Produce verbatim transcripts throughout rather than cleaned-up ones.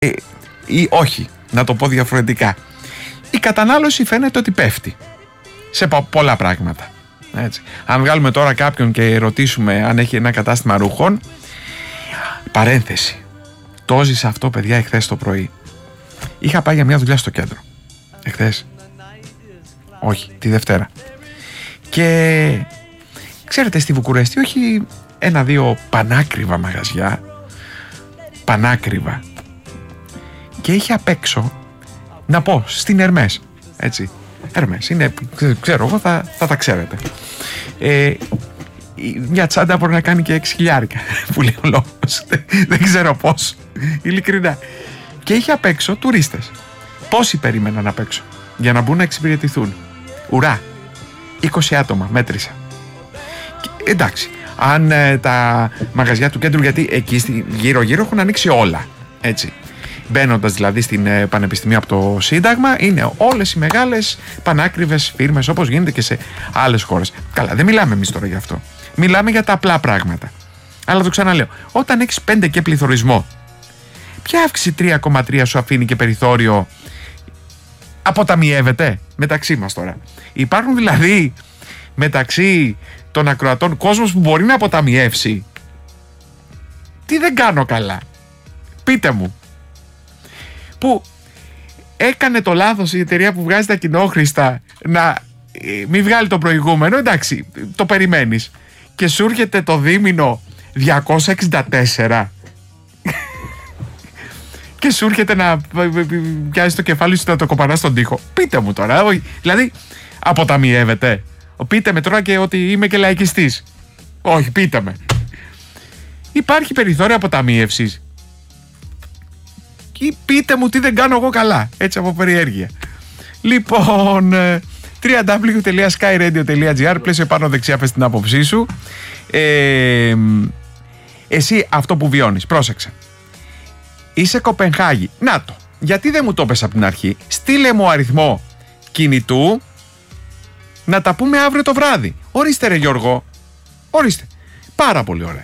Ε, ή όχι, να το πω διαφορετικά. Η κατανάλωση φαίνεται ότι πέφτει σε πολλά πράγματα. Έτσι. Αν βγάλουμε τώρα κάποιον και ρωτήσουμε αν έχει ένα κατάστημα ρούχων, παρένθεση, το έζησα αυτό, παιδιά, εχθές το πρωί. Είχα πάει για μια δουλειά στο κέντρο. Εχθές. Όχι, τη Δευτέρα. Και ξέρετε, στη Βουκουρέστη όχι ένα-δύο πανάκριβα μαγαζιά. Πανάκριβα. Και είχε απ' έξω, να πω, στην Ερμές. Έτσι. Ερμές, είναι, ξέρω εγώ, θα, θα τα ξέρετε. Ε, μια τσάντα μπορεί να κάνει και έξι χιλιάρικα, που λέει ο λόγος. Δεν ξέρω πώς. Ειλικρινά. Και είχε απ' έξω τουρίστες. Πόσοι περίμεναν απ' έξω για να μπουν να εξυπηρετηθούν? Ουρά. είκοσι άτομα, μέτρησα. Και, εντάξει, αν ε, τα μαγαζιά του κέντρου, γιατί εκεί γύρω-γύρω έχουν ανοίξει όλα. Έτσι. Μπαίνοντας δηλαδή στην ε, Πανεπιστημίου από το Σύνταγμα, είναι όλες οι μεγάλες πανάκριβες φίρμες, όπως γίνεται και σε άλλες χώρες. Καλά, δεν μιλάμε εμείς τώρα γι' αυτό. Μιλάμε για τα απλά πράγματα. Αλλά το ξαναλέω, όταν έχεις πέντε και πληθωρισμό, ποια αύξηση τρία κόμμα τρία σου αφήνει και περιθώριο αποταμιεύεται μεταξύ μας τώρα? Υπάρχουν δηλαδή μεταξύ των ακροατών κόσμος που μπορεί να αποταμιεύσει? Τι δεν κάνω καλά? Πείτε μου. Που έκανε το λάθος η εταιρεία που βγάζει τα κοινόχρηστα να ε, μην βγάλει το προηγούμενο, εντάξει, το περιμένεις, και σου έρχεται το δίμηνο διακόσια εξήντα τέσσερα και σου έρχεται να πιάσει το κεφάλι σου να το κοπανά στον τοίχο. Πείτε μου τώρα, δηλαδή αποταμιεύεται? Πείτε με τώρα και ότι είμαι και λαϊκιστής. Όχι, πείτε με. Υπάρχει περιθώριο αποταμίευσης? Ή πείτε μου τι δεν κάνω εγώ καλά, έτσι από περιέργεια. Λοιπόν, double-u double-u double-u τελεία sky radio τελεία gr, πλαίσιο πάνω δεξιά, πες την άποψή σου. Ε, εσύ αυτό που βιώνεις, πρόσεξε. Είσαι Κοπενχάγη. Να το. Γιατί δεν μου το πες από την αρχή? Στείλε μου αριθμό κινητού να τα πούμε αύριο το βράδυ. Ορίστε ρε Γιώργο. Ορίστε. Πάρα πολύ ωραία.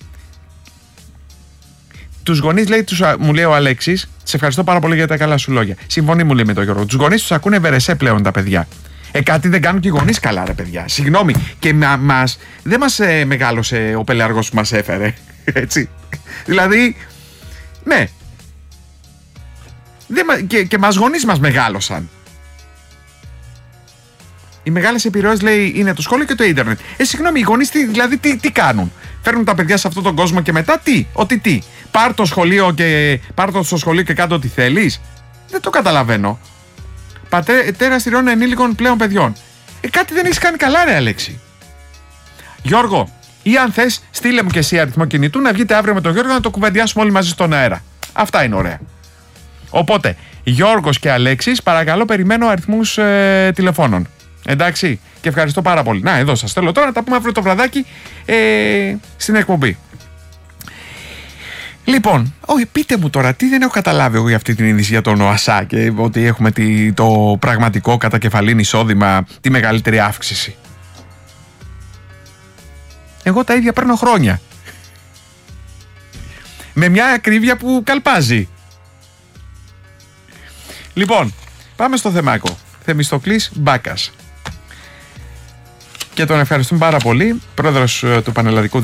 Τους γονείς, λέει, τους, μου λέει ο Αλέξης, σε ευχαριστώ πάρα πολύ για τα καλά σου λόγια. Συμφωνεί, μου λέει, με τον Γιώργο. Τους γονείς τους ακούνε βερεσέ πλέον τα παιδιά. Ε, κάτι δεν κάνουν και οι γονείς καλά, ρε παιδιά. Συγγνώμη. Και μα, μας, δεν μας ε, μεγάλωσε ο πελαργός που μας έφερε. Έτσι. Δηλαδή, ναι. Δεν, και, και μας γονείς μας μεγάλωσαν. Οι μεγάλες επιρροές, λέει, είναι το σχόλιο και το ίντερνετ. Ε, συγγνώμη, οι γονείς δηλαδή τι, τι κάνουν? Φέρνουν τα παιδιά σε αυτόν τον κόσμο και μετά τι? Ότι τι? Πάρ' το σχολείο και πάρ' το στο σχολείο και κάτω ό,τι θέλεις? Δεν το καταλαβαίνω. Πατέρα στηριών ενήλικων πλέον παιδιών. Ε, κάτι δεν έχεις κάνει καλά, ρε Αλέξη. Γιώργο, ή αν θες, στείλε μου και εσύ αριθμό κινητού να βγείτε αύριο με τον Γιώργο να το κουβεντιάσουμε όλοι μαζί στον αέρα. Αυτά είναι ωραία. Οπότε, Γιώργος και Αλέξης, παρακαλώ, περιμένω αριθμούς ε, τηλεφώνων. Εντάξει, και ευχαριστώ πάρα πολύ. Να, εδώ σας θέλω τώρα να τα πούμε αύριο το βραδάκι ε, στην εκπομπή. Λοιπόν, όχι, πείτε μου τώρα, τι δεν έχω καταλάβει εγώ για αυτή την είδηση για τον ΟΑΣΑ και ότι έχουμε τη, το πραγματικό κατά κεφαλήν εισόδημα, τη μεγαλύτερη αύξηση. Εγώ τα ίδια παίρνω χρόνια. Με μια ακρίβεια που καλπάζει. Λοιπόν, πάμε στο θεμάκο. Θεμιστοκλής Μπάκας. Και τον ευχαριστούμε πάρα πολύ, πρόεδρος του Πανελλαδικού